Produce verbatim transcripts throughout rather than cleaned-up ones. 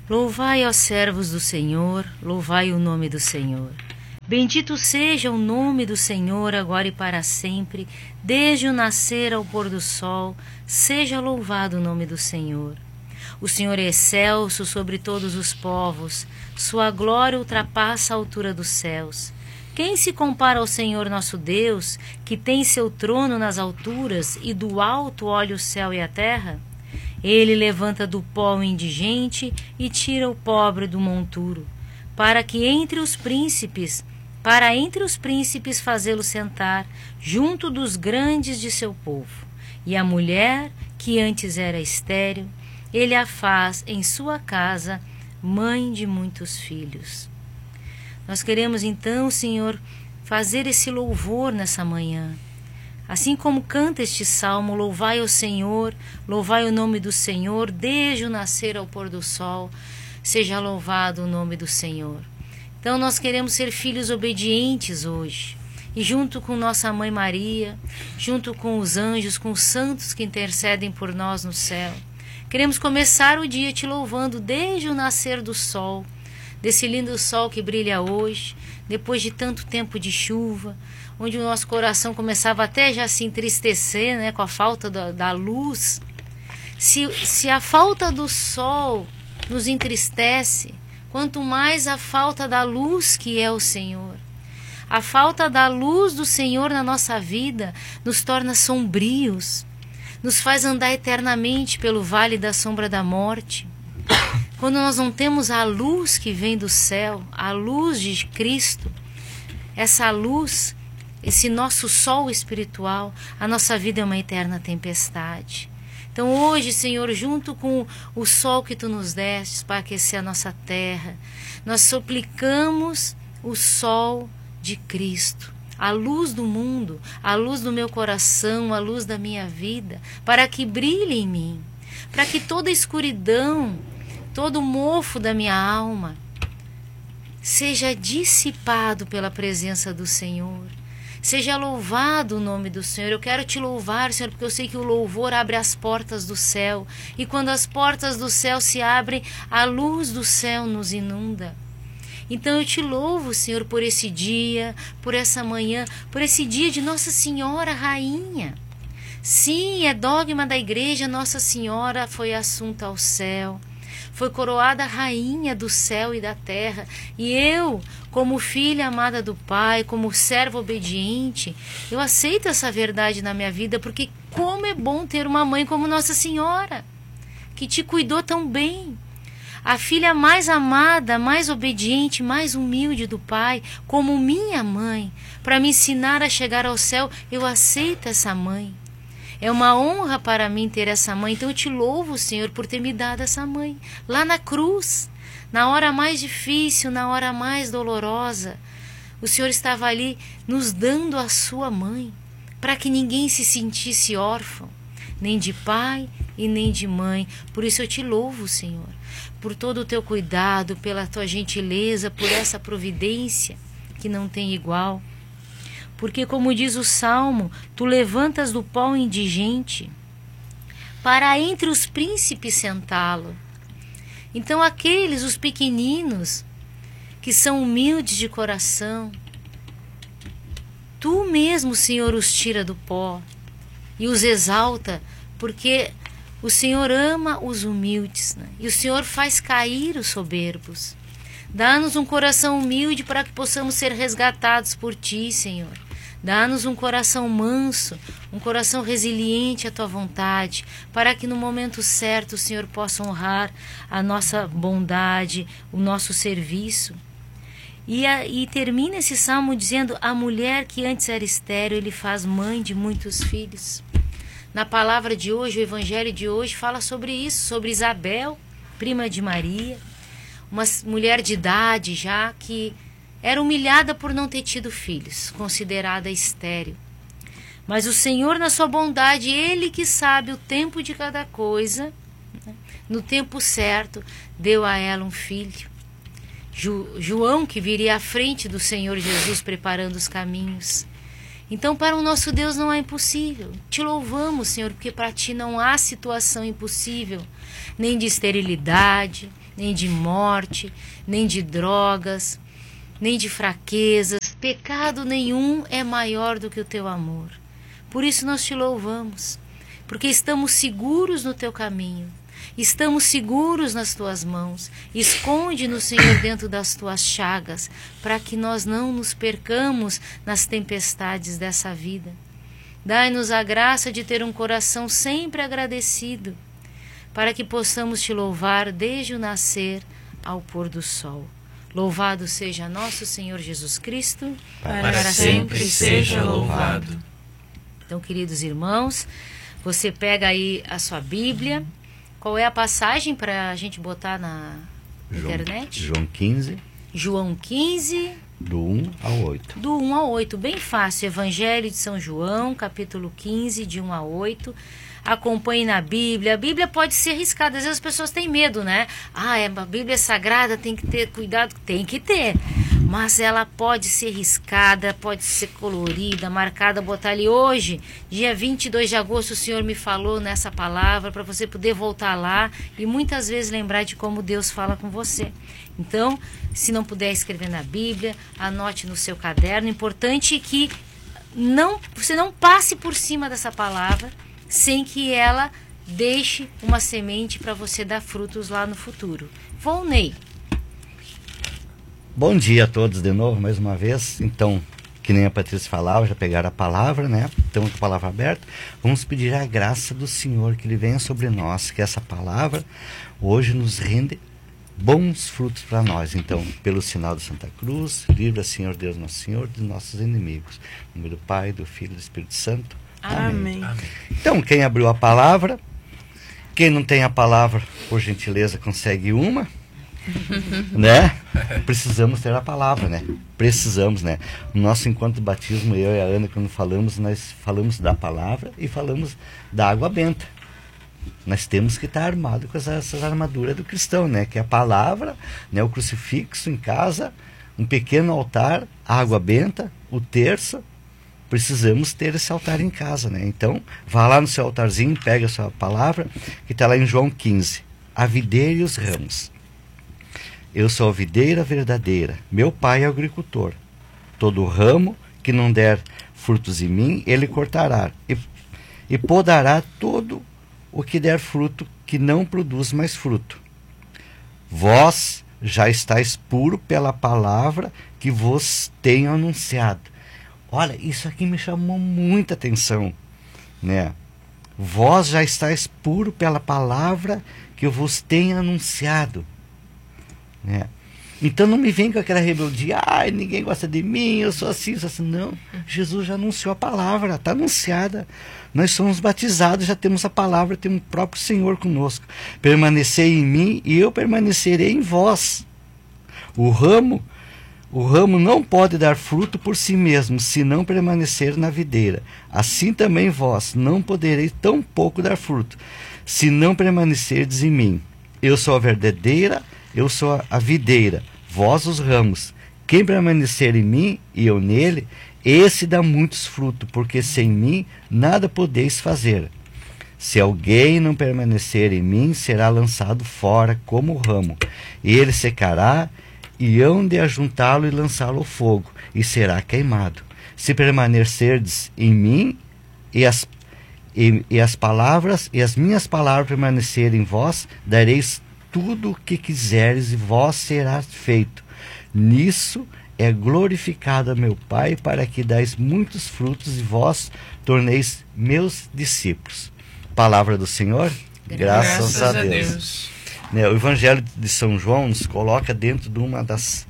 Louvai, ó servos do Senhor, louvai o nome do Senhor. Bendito seja o nome do Senhor, agora e para sempre, desde o nascer ao pôr do sol, seja louvado o nome do Senhor. O Senhor é excelso sobre todos os povos, sua glória ultrapassa a altura dos céus. Quem se compara ao Senhor nosso Deus, que tem seu trono nas alturas e do alto olha o céu e a terra? Ele levanta do pó o indigente e tira o pobre do monturo, para que entre os príncipes, para entre os príncipes fazê-lo sentar, junto dos grandes de seu povo. E a mulher, que antes era estéril, ele a faz em sua casa mãe de muitos filhos. Nós queremos então, Senhor, fazer esse louvor nessa manhã. Assim como canta este salmo, louvai o Senhor, louvai o nome do Senhor, desde o nascer ao pôr do sol, seja louvado o nome do Senhor. Então nós queremos ser filhos obedientes hoje. E junto com nossa Mãe Maria, junto com os anjos, com os santos que intercedem por nós no céu, queremos começar o dia te louvando desde o nascer do sol, desse lindo sol que brilha hoje, depois de tanto tempo de chuva, onde o nosso coração começava até já a se entristecer, né, com a falta da, da luz. Se, se a falta do sol nos entristece, quanto mais a falta da luz que é o Senhor. A falta da luz do Senhor na nossa vida nos torna sombrios, nos faz andar eternamente pelo vale da sombra da morte. Quando nós não temos a luz que vem do céu, a luz de Cristo, essa luz, esse nosso sol espiritual, a nossa vida é uma eterna tempestade. Então hoje, Senhor, junto com o sol que Tu nos destes para aquecer a nossa terra, nós suplicamos o sol de Cristo, a luz do mundo, a luz do meu coração, a luz da minha vida, para que brilhe em mim, para que toda escuridão, todo o mofo da minha alma seja dissipado pela presença do Senhor. Seja louvado o nome do Senhor. Eu quero te louvar, Senhor, porque eu sei que o louvor abre as portas do céu. E quando as portas do céu se abrem, a luz do céu nos inunda. Então eu te louvo, Senhor, por esse dia, por essa manhã, por esse dia de Nossa Senhora Rainha. Sim, é dogma da igreja, Nossa Senhora foi assunta ao céu. Foi coroada rainha do céu e da terra. E eu, como filha amada do Pai, como servo obediente, eu aceito essa verdade na minha vida, porque como é bom ter uma mãe como Nossa Senhora, que te cuidou tão bem. A filha mais amada, mais obediente, mais humilde do Pai, como minha mãe, para me ensinar a chegar ao céu, eu aceito essa mãe. É uma honra para mim ter essa mãe, então eu te louvo, Senhor, por ter me dado essa mãe. Lá na cruz, na hora mais difícil, na hora mais dolorosa, o Senhor estava ali nos dando a sua mãe, para que ninguém se sentisse órfão, nem de pai e nem de mãe. Por isso eu te louvo, Senhor, por todo o teu cuidado, pela tua gentileza, por essa providência que não tem igual. Porque, como diz o Salmo, tu levantas do pó o indigente, para entre os príncipes sentá-lo. Então aqueles, os pequeninos, que são humildes de coração, tu mesmo, Senhor, os tira do pó e os exalta, porque o Senhor ama os humildes, né? E o Senhor faz cair os soberbos. Dá-nos um coração humilde para que possamos ser resgatados por Ti, Senhor. Dá-nos um coração manso, um coração resiliente à Tua vontade, para que no momento certo o Senhor possa honrar a nossa bondade, o nosso serviço. E, a, e termina esse salmo dizendo, a mulher que antes era estéril, Ele faz mãe de muitos filhos. Na palavra de hoje, o evangelho de hoje fala sobre isso, sobre Isabel, prima de Maria, uma mulher de idade já que era humilhada por não ter tido filhos, considerada estéril. Mas o Senhor, na sua bondade, Ele que sabe o tempo de cada coisa, né? No tempo certo, deu a ela um filho. Jo, João, que viria à frente do Senhor Jesus, preparando os caminhos. Então, para o nosso Deus não há impossível. Te louvamos, Senhor, porque para Ti não há situação impossível, nem de esterilidade, nem de morte, nem de drogas, nem de fraquezas. Pecado nenhum é maior do que o Teu amor. Por isso nós Te louvamos, porque estamos seguros no Teu caminho. Estamos seguros nas Tuas mãos. Esconde-nos, Senhor, dentro das Tuas chagas, para que nós não nos percamos nas tempestades dessa vida. Dai-nos a graça de ter um coração sempre agradecido, para que possamos Te louvar desde o nascer ao pôr do sol. Louvado seja nosso Senhor Jesus Cristo, para, para sempre, sempre seja louvado. Então, queridos irmãos, você pega aí a sua Bíblia. Qual é a passagem para a gente botar na João, internet? João quinze. João quinze. Do um ao oito. Do um ao oito, bem fácil. Evangelho de São João, capítulo quinze, de um a oito. Acompanhe na Bíblia. A Bíblia pode ser arriscada. Às vezes as pessoas têm medo, né? Ah, a Bíblia é sagrada, tem que ter cuidado. Tem que ter. Mas ela pode ser riscada, pode ser colorida, marcada, botar ali hoje, dia vinte e dois de agosto, o Senhor me falou nessa palavra, para você poder voltar lá e muitas vezes lembrar de como Deus fala com você. Então, se não puder escrever na Bíblia, anote no seu caderno. Importante que não, você não passe por cima dessa palavra sem que ela deixe uma semente para você dar frutos lá no futuro. Volney. Bom dia a todos de novo, mais uma vez. Então, que nem a Patrícia falava, já pegaram a palavra, né? Então, com a palavra aberta, vamos pedir a graça do Senhor, que Ele venha sobre nós, que essa palavra hoje nos rende bons frutos para nós. Então, pelo sinal de Santa Cruz, livra, Senhor Deus, nosso Senhor, dos nossos inimigos. Em nome do Pai, do Filho e do Espírito Santo. Amém. Amém. Então, quem abriu a palavra, quem não tem a palavra, por gentileza, consegue uma. Né? Precisamos ter a palavra, né? Precisamos, né? No nosso encontro de batismo, eu e a Ana, quando falamos, nós falamos da palavra e falamos da água benta. Nós temos que estar armado com essas, essas armaduras do cristão, né? Que é a palavra, né? O crucifixo em casa, um pequeno altar, a água benta, o terço. Precisamos ter esse altar em casa, né? Então, vá lá no seu altarzinho, pega a sua palavra, que está lá em João quinze. A videira e os ramos. Eu sou a videira verdadeira, meu pai é o agricultor. Todo ramo que não der frutos em mim, ele cortará, e, e podará todo o que der fruto, que não produz mais fruto. Vós já estáis puro pela palavra que vos tenho anunciado. Olha, isso aqui me chamou muita atenção, né? Vós já estáis puro pela palavra que eu vos tenho anunciado. É. Então não me vem com aquela rebeldia, ai, ninguém gosta de mim, eu sou assim, eu sou assim. Não, Jesus já anunciou a palavra, está anunciada. Nós somos batizados, já temos a palavra, temos o próprio Senhor conosco. Permanecei em mim e eu permanecerei em vós. O ramo, o ramo não pode dar fruto por si mesmo, se não permanecer na videira. Assim também vós não podereis tão pouco dar fruto, se não permanecerdes em mim. Eu sou a verdadeira, eu sou a videira, vós os ramos. Quem permanecer em mim e eu nele, esse dá muitos frutos, porque sem mim nada podeis fazer. Se alguém não permanecer em mim, será lançado fora como o ramo. Ele secará, e hão de ajuntá-lo e lançá-lo ao fogo, e será queimado. Se permanecerdes em mim, e as, e, e as palavras, e as minhas palavras permanecerem em vós, dareis tudo o que quiseres e vós será feito. Nisso é glorificado a meu Pai, para que dais muitos frutos e vós torneis meus discípulos. Palavra do Senhor, graças, graças a Deus. A Deus. Né, o Evangelho de São João nos coloca dentro de uma das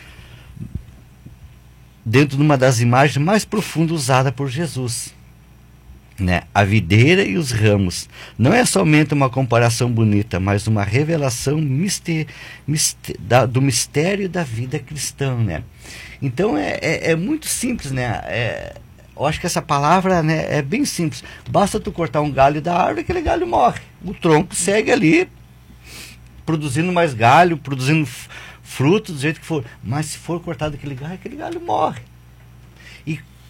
dentro de uma das imagens mais profundas usadas por Jesus. Né? A videira e os ramos não é somente uma comparação bonita, mas uma revelação mister, mister, da, do mistério da vida cristã, né? Então é, é, é muito simples, né? É, eu acho que essa palavra, né, é bem simples. Basta tu cortar um galho da árvore, aquele galho morre. O tronco segue ali, produzindo mais galho, produzindo fruto do jeito que for. Mas se for cortado aquele galho, aquele galho morre. E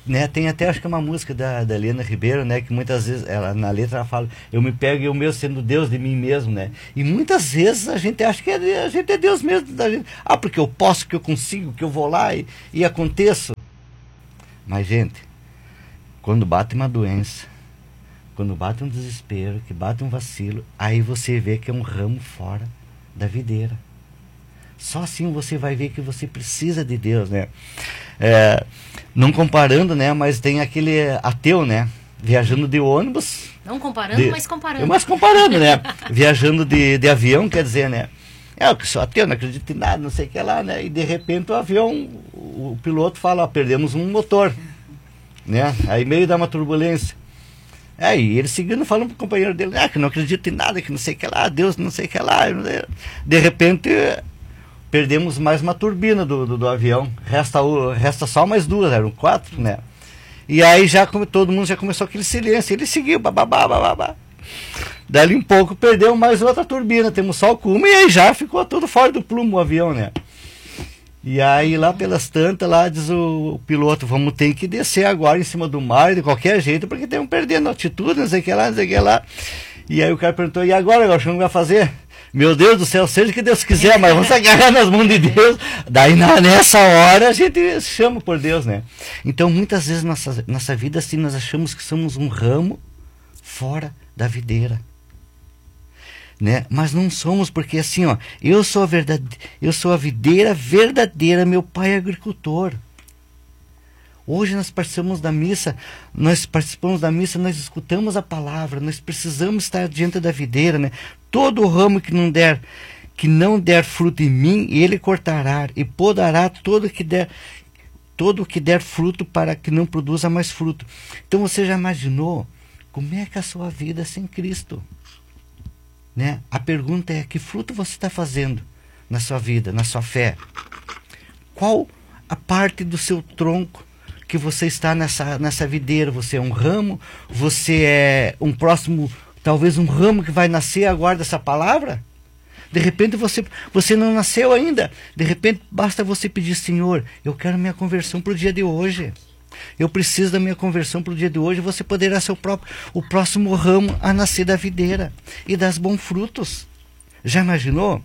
né, tem até, acho que é uma música da, da Helena Ribeiro, né, que muitas vezes, ela, na letra ela fala, eu me pego eu mesmo sendo Deus de mim mesmo, né, e muitas vezes a gente acha que é, a gente é Deus mesmo da gente. Ah, porque eu posso, que eu consigo, que eu vou lá e, e aconteço. Mas, gente, quando bate uma doença, quando bate um desespero, que bate um vacilo, aí você vê que é um ramo fora da videira. Só assim você vai ver que você precisa de Deus, né? É, não comparando, né? Mas tem aquele ateu, né? Viajando de ônibus. Não comparando, de, mas comparando. Mas comparando, né? Viajando de, de avião, quer dizer, né? É, eu que sou ateu, não acredito em nada, não sei o que lá, né? E de repente o avião, o, o piloto fala, ó, perdemos um motor, né? Aí meio dá uma turbulência. Aí ele seguindo falando pro companheiro dele, ah, que não acredito em nada, que não sei o que lá, Deus não sei o que lá. De repente perdemos mais uma turbina do, do, do avião, resta, o, resta só mais duas, eram quatro, né? E aí já todo mundo já começou aquele silêncio, ele seguiu, bababá, bababá. Dali um pouco perdeu mais outra turbina, temos só uma, e aí já ficou tudo fora do plumo o avião, né? E aí lá pelas tantas, lá diz o, o piloto, vamos ter que descer agora em cima do mar, de qualquer jeito, porque estamos perdendo altitude, não sei o que lá, não sei o que lá. E aí o cara perguntou, e agora, o que vai fazer? Meu Deus do céu, seja o que Deus quiser, mas vamos agarrar nas mãos de Deus. Daí na, nessa hora a gente chama por Deus, né? Então muitas vezes nossa, nossa vida assim, nós achamos que somos um ramo fora da videira, né? Mas não somos, porque assim, ó, eu sou a verdade, eu sou a videira verdadeira, meu pai é agricultor. Hoje nós participamos da missa, nós participamos da missa, nós escutamos a palavra, nós precisamos estar diante da videira, né? Todo ramo que não der, que não der fruto em mim, ele cortará e podará todo que der, todo que der fruto para que não produza mais fruto. Então você já imaginou como é que é a sua vida sem Cristo? Né? A pergunta é, que fruto você está fazendo na sua vida, na sua fé? Qual a parte do seu tronco que você está nessa, nessa videira? Você é um ramo? Você é um próximo, talvez um ramo que vai nascer agora dessa palavra? De repente você, você não nasceu ainda. De repente basta você pedir, Senhor, eu quero minha conversão para o dia de hoje. Eu preciso da minha conversão para o dia de hoje. Você poderá ser o, próprio, o próximo ramo a nascer da videira e das bons frutos. Já imaginou?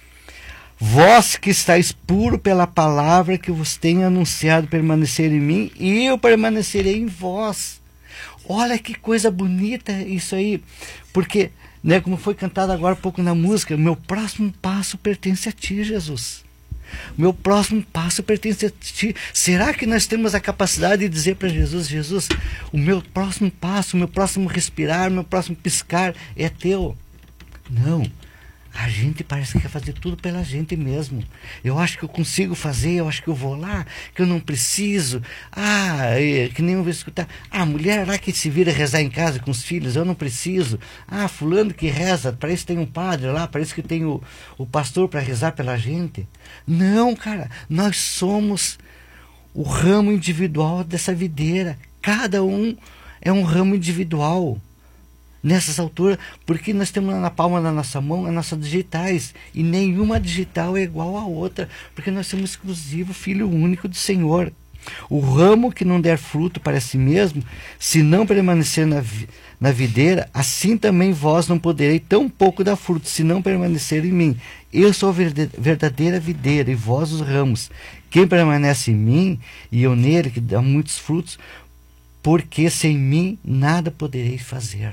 Vós que estáis puro pela palavra que vos tenho anunciado, permanecer em mim, e eu permanecerei em vós. Olha que coisa bonita isso aí. Porque, né, como foi cantado agora há pouco na música, meu próximo passo pertence a ti, Jesus. Meu próximo passo pertence a ti. Será que nós temos a capacidade de dizer para Jesus, Jesus, o meu próximo passo, o meu próximo respirar, o meu próximo piscar é teu? Não. A gente parece que quer fazer tudo pela gente mesmo. Eu acho que eu consigo fazer, eu acho que eu vou lá, que eu não preciso. Ah, é, que nem eu vou escutar. Ah, mulher lá que se vira rezar em casa com os filhos, eu não preciso. Ah, fulano que reza, parece que tem um padre lá, parece que tem o, o pastor para rezar pela gente. Não, cara, nós somos o ramo individual dessa videira. Cada um é um ramo individual. Nessas alturas, porque nós temos na palma da nossa mão as nossas digitais, e nenhuma digital é igual à outra, porque nós somos exclusivo, filho único do Senhor. O ramo que não der fruto para si mesmo, se não permanecer na, na videira, assim também vós não poderei tão pouco dar fruto, se não permanecer em mim. Eu sou a verdadeira videira, e vós os ramos. Quem permanece em mim, e eu nele, que dá muitos frutos, porque sem mim nada poderei fazer.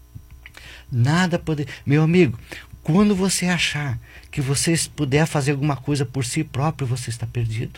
Nada poder. Meu amigo, quando você achar que você puder fazer alguma coisa por si próprio, você está perdido.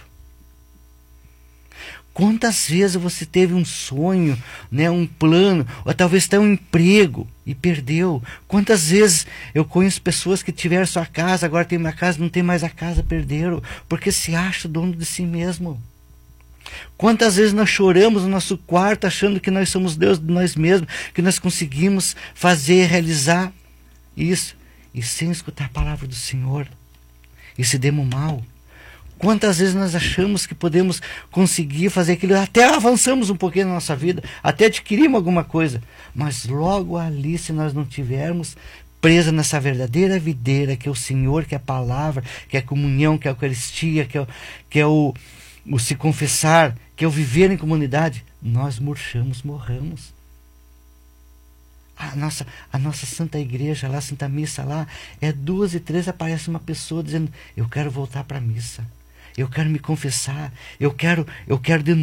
Quantas vezes você teve um sonho, né, um plano, ou talvez até um emprego e perdeu? Quantas vezes eu conheço pessoas que tiveram sua casa, agora tem uma casa, não tem mais a casa, perderam, porque se acha dono de si mesmo. Quantas vezes nós choramos no nosso quarto achando que nós somos Deus de nós mesmos, que nós conseguimos fazer, realizar isso, e sem escutar a palavra do Senhor, e se demos mal. Quantas vezes nós achamos que podemos conseguir fazer aquilo, até avançamos um pouquinho na nossa vida, até adquirimos alguma coisa, mas logo ali, se nós não tivermos presa nessa verdadeira videira, que é o Senhor, que é a palavra, que é a comunhão, que é a Eucaristia, que é o, que é o o se confessar, que é o viver em comunidade, nós murchamos, morramos. A nossa, a nossa Santa Igreja lá, Santa Missa lá, é duas e três, aparece uma pessoa dizendo, eu quero voltar para a missa, eu quero me confessar, eu quero, eu quero de